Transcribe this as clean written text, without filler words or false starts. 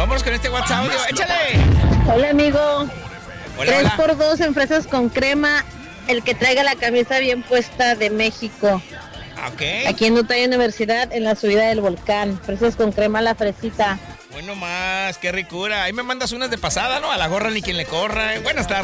Vámonos con este WhatsApp audio. ¡Échale! Hola, amigo. Hola, 3x2 en fresas con crema. El que traiga la camisa bien puesta de México. Ok. Aquí en Utah Universidad, en la subida del volcán. Fresas con crema, la fresita. Bueno más, qué ricura. Ahí me mandas unas de pasada, ¿no? A la gorra ni quien le corra. Buenas tardes.